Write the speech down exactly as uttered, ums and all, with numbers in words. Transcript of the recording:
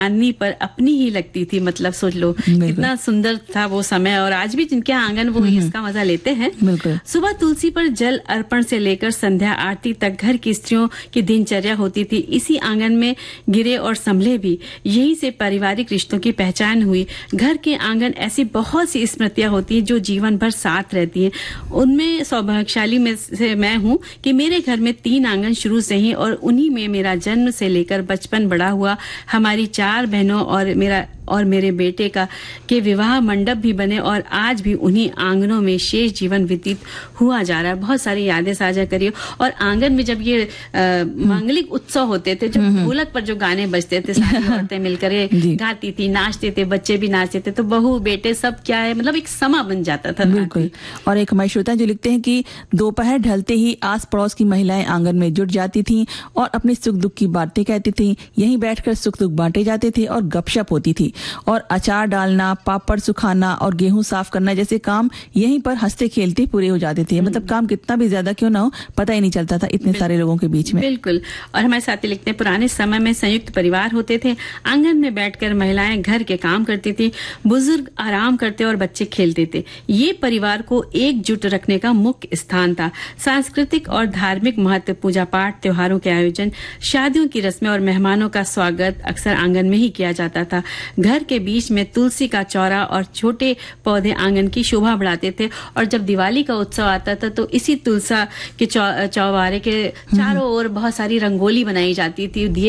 आनी पर अपनी ही लगती थी। मतलब सोच लो कितना सुंदर था वो समय, और आज भी जिनके आंगन वो इसका मजा लेते हैं। सुबह तुलसी पर जल अर्पण से लेकर संध्या आरती तक घर की स्त्रियों की दिनचर्या होती थी। इसी आंगन में गिरे और संभले भी, यही से पारिवारिक रिश्तों की पहचान हुई। घर के आंगन ऐसी बहुत सी स्मृतियां होती हैं जो जीवन भर साथ रहती हैं। उनमें सौभाग्यशाली में से मैं हूं कि मेरे घर में तीन आंगन शुरू से ही, और उन्हीं में मेरा जन्म से लेकर बचपन बड़ा हुआ। हमारी चार बहनों और मेरा और मेरे बेटे का के विवाह मंडप भी बने, और आज भी उन्हीं आंगनों में शेष जीवन व्यतीत हुआ जा रहा है। बहुत सारी यादें साझा करिए। और आंगन में जब ये मांगलिक उत्सव होते थे, जब ढोलक पर जो गाने बजते थे, सारी औरतें मिलकर गाती थी, नाचते थे, बच्चे भी नाचते थे, तो बहू बेटे सब क्या है, मतलब एक समा बन जाता था। बिल्कुल। और एक हमारे श्रोता जो लिखते हैं कि दोपहर ढलते ही आस पड़ोस की महिलाएं आंगन में जुट जाती थीं और अपने सुख दुख की बातें कहती थीं। यहीं बैठकर सुख दुख बांटे जाते थे और गपशप होती थी, और अचार डालना, पापड़ सुखाना और गेहूं साफ करना जैसे काम यहीं पर हंसते खेलते पूरे हो जाते थे। मतलब काम कितना भी ज्यादा क्यों ना हो, पता ही नहीं चलता था इतने सारे लोगों के बीच में। बिल्कुल। और हमारे साथी लिखते हैं, पुराने समय में संयुक्त परिवार होते थे। आंगन में बैठकर महिलाएं घर के काम करती थी, बुजुर्ग आराम करते और बच्चे खेलते थे। ये परिवार को एकजुट रखने का मुख्य स्थान था। सांस्कृतिक और धार्मिक महत्व, पूजा पाठ, त्योहारों के आयोजन, शादियों की रस्में और मेहमानों का स्वागत अक्सर आंगन में ही किया जाता था। घर के बीच में तुलसी का चौरा और छोटे पौधे आंगन की शोभा बढ़ाते थे। और जब दिवाली का उत्सव आता था तो इसी तुलसा के चौबारे के चारों ओर बहुत सारी रंगोली बनाई जाती थी। दिए